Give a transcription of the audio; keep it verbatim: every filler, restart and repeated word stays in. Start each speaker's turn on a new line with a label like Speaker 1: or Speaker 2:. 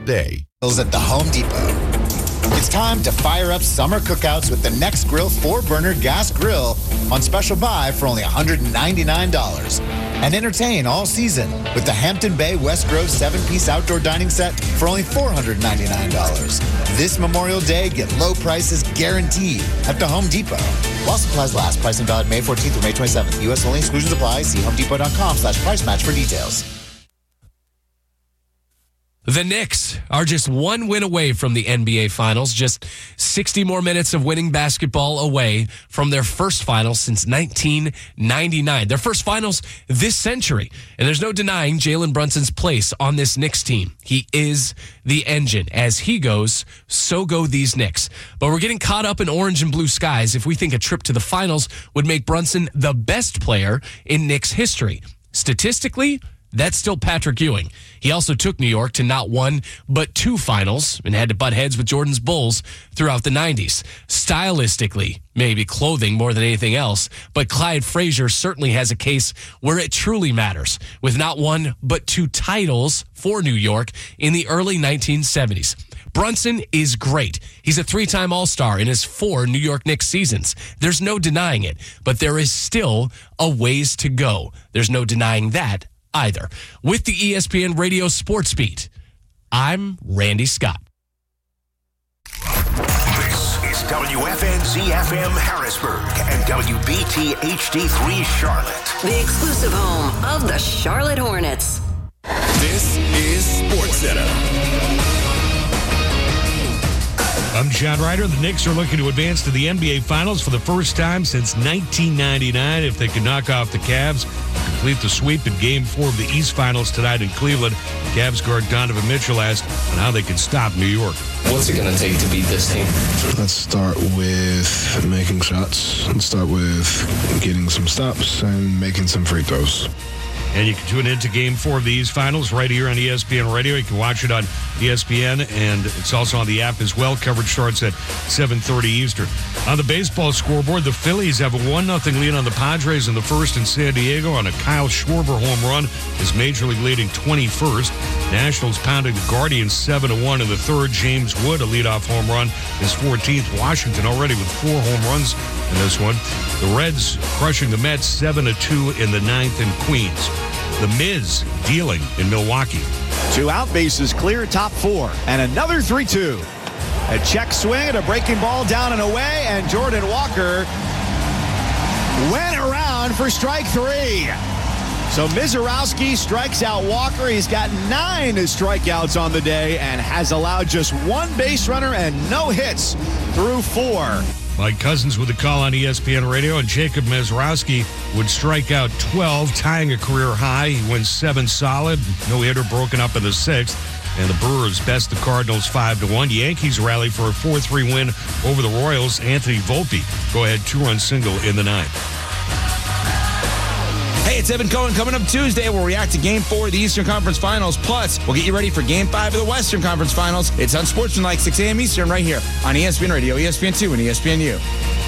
Speaker 1: Day.
Speaker 2: At the Home Depot. It's time to fire up summer cookouts with the Next Grill four-burner gas grill on special buy for only one hundred ninety-nine dollars. And entertain all season with the Hampton Bay West Grove seven-piece outdoor dining set for only four hundred ninety-nine dollars. This Memorial Day, get low prices guaranteed at the Home Depot. While supplies last, pricing valid May fourteenth through May twenty-seventh. U S only, exclusions apply. See homedepot.com slash price match for details.
Speaker 3: The Knicks are just one win away from the N B A Finals, just sixty more minutes of winning basketball away from their first finals since nineteen ninety-nine. Their first finals this century. And there's no denying Jalen Brunson's place on this Knicks team. He is the engine. As he goes, so go these Knicks. But we're getting caught up in orange and blue skies if we think a trip to the finals would make Brunson the best player in Knicks history. Statistically, that's still Patrick Ewing. He also took New York to not one, but two finals and had to butt heads with Jordan's Bulls throughout the nineties. Stylistically, maybe clothing more than anything else, but Clyde Frazier certainly has a case where it truly matters, with not one, but two titles for New York in the early nineteen seventies. Brunson is great. He's a three-time All-Star in his four New York Knicks seasons. There's no denying it, but there is still a ways to go. There's no denying that either. With the E S P N Radio Sports Beat, I'm Randy Scott.
Speaker 4: This is W F N Z F M Harrisburg and W B T H D three Charlotte.
Speaker 5: The exclusive home of the Charlotte Hornets.
Speaker 6: This is SportsCenter.
Speaker 7: I'm John Ryder. The Knicks are looking to advance to the N B A Finals for the first time since nineteen ninety-nine. If they can knock off the Cavs, complete the sweep in Game four of the East Finals tonight in Cleveland. Cavs guard Donovan Mitchell asked on how they can stop New York.
Speaker 8: What's it going to take to beat this team?
Speaker 9: Let's start with making shots. Let's start with getting some stops and making some free throws.
Speaker 7: And you can tune into Game four of the East Finals right here on E S P N Radio. You can watch it on E S P N, and it's also on the app as well. Coverage starts at seven thirty Eastern. On the baseball scoreboard, the Phillies have a one nothing lead on the Padres in the first in San Diego on a Kyle Schwarber home run, his Major League leading twenty-first. Nationals pounding the Guardians seven to one in the third. James Wood, a leadoff home run, his fourteenth. Washington already with four home runs in this one. The Reds crushing the Mets seven to two in the ninth in Queens. The Miz dealing in Milwaukee.
Speaker 10: Two out, bases clear, top four, and another three two. A check swing and a breaking ball down and away, and Jordan Walker went around for strike three. So Mizorowski strikes out Walker. He's got nine strikeouts on the day and has allowed just one base runner and no hits through four.
Speaker 7: Mike Cousins with a call on E S P N Radio, and Jacob Mizorowski would strike out twelve, tying a career high. He wins seven solid, no hitter broken up in the sixth. And the Brewers best the Cardinals five to one. Yankees rally for a four three win over the Royals. Anthony Volpe go ahead two-run single in the ninth.
Speaker 11: Hey, it's Evan Cohen. Coming up Tuesday, we'll react to Game four of the Eastern Conference Finals. Plus, we'll get you ready for Game five of the Western Conference Finals. It's on Sportsmanlike, six a.m. Eastern, right here on E S P N Radio, E S P N two, and E S P N U.